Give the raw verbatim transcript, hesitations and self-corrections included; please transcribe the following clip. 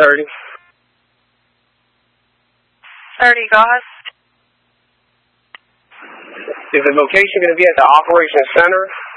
thirty. thirty, go ahead. Is the location going to be at the Operations Center